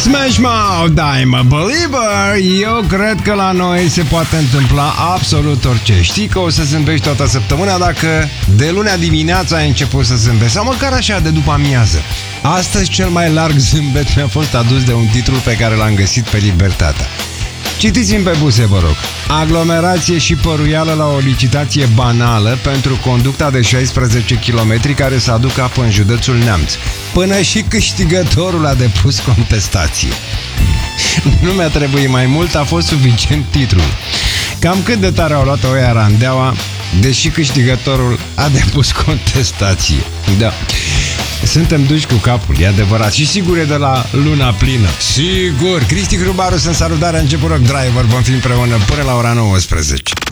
Smash Mouth, I'm a believer. Eu cred că la noi se poate întâmpla absolut orice. Știi că o să zâmbești toată săptămâna dacă de lunea dimineața ai început să zâmbești, sau măcar așa de după amiază. Astăzi cel mai larg zâmbet mi-a fost adus de un titlu pe care l-am găsit pe Libertatea. Citiți-mi pe buse, vă rog. Aglomerație și păruială la o licitație banală pentru conducta de 16 km care să aducă apă în județul Neamț. Până și câștigătorul a depus contestație. Nu mi-a trebuit mai mult, a fost suficient titlul. Cam cât de tare au luat-o ăia randeaua, deși câștigătorul a depus contestație. Da. Suntem duși cu capul, e adevărat. Și sigur e de la luna plină. Sigur. Cristi Hrubaru, sunt salutare, a început Rock Driver. Vom fi împreună până la ora 19.